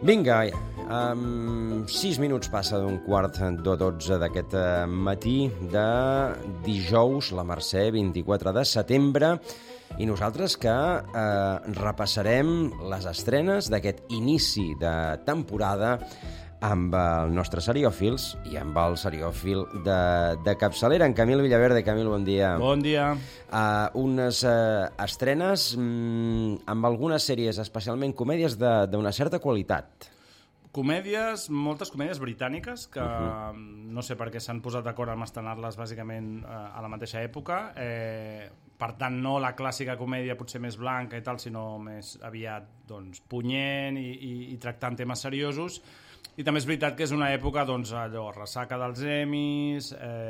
Vinga, 6 minuts passa d'un quart de 12 d'aquest matí de dijous, la Mercè, 24 de setembre, i nosaltres que repassarem les estrenes d'aquest inici de temporada amb el nostre Seriòfils i amb el seriòfil de capçalera, en Camil Villaverde. Camil, bon dia. Bon dia. Unes estrenes amb algunes sèries, especialment comèdies d'una certa qualitat. Comèdies, moltes comèdies britàniques, que no sé per què s'han posat d'acord en estrenar-les bàsicament a la mateixa època. Per tant, no la clàssica comèdia potser més blanca i tal, sinó més aviat punyent i tractant temes seriosos. I també és veritat que és una època, allò, ressaca dels Emmys,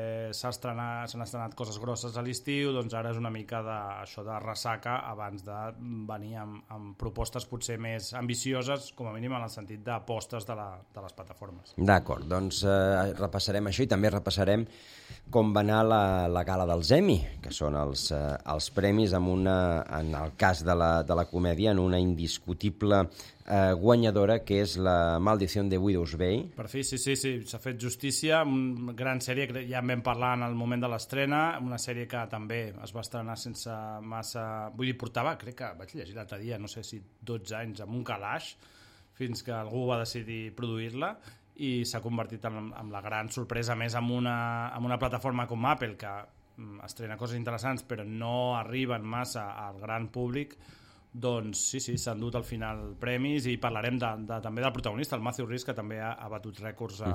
s'han estrenat coses grosses a l'estiu, ara és una mica això de ressaca abans de venir amb propostes potser més ambicioses, com a mínim en el sentit d'apostes de les plataformes. D'acord, doncs repassarem això i també repassarem com va anar la gala dels Emmy, que són els premis en el cas de la comèdia, en una indiscutible guanyadora, que és La maldició de Widow's Bay. Per fi, sí, s'ha fet justícia. Una gran sèrie, ja en vam parlar en el moment de l'estrena, una sèrie que també es va estrenar sense massa... Vull dir, portava, crec que vaig llegir l'altre dia, no sé si 12 anys, amb un calaix, fins que algú va decidir produir-la, i s'ha convertit en la gran sorpresa, més amb una plataforma com Apple, que estrena coses interessants però no arriben massa al gran públic. Doncs sí, s'han dut al final premis, i parlarem també del protagonista, el Matthew Rhys, que també ha batut rècords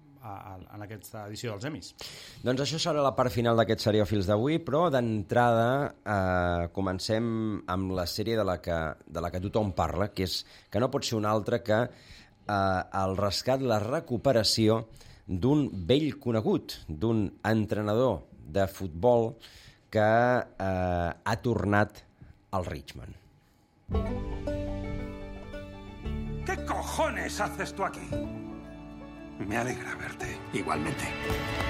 en aquesta edició dels Emmys. Doncs això serà la part final d'aquest Seriòfils d'avui, però d'entrada comencem amb la sèrie de la que tothom parla, que no pot ser una altra que el rescat, la recuperació d'un vell conegut, d'un entrenador de futbol que ha tornat al Richmond. ¿Qué cojones haces tú aquí? Me alegra verte. Igualmente.